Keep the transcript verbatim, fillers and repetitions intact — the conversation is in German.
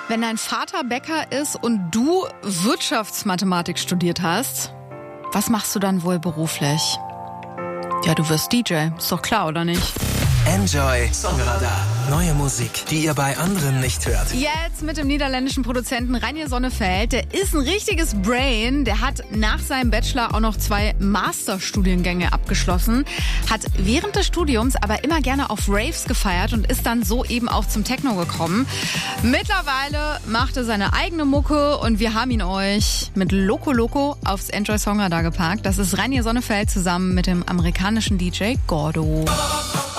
Wenn dein Vater Bäcker ist und du Wirtschaftsmathematik studiert hast, was machst du dann wohl beruflich? Ja, du wirst D J, ist doch klar, oder nicht? Enjoy Songradar. Neue Musik, die ihr bei anderen nicht hört. Jetzt mit dem niederländischen Produzenten Reinier Sonnefeld. Der ist ein richtiges Brain. Der hat nach seinem Bachelor auch noch zwei Masterstudiengänge abgeschlossen. Hat während des Studiums aber immer gerne auf Raves gefeiert und ist dann so eben auch zum Techno gekommen. Mittlerweile macht er seine eigene Mucke und wir haben ihn euch mit Loco Loco aufs Enjoy Songradar geparkt. Das ist Reinier Sonnefeld zusammen mit dem amerikanischen D J Gordo.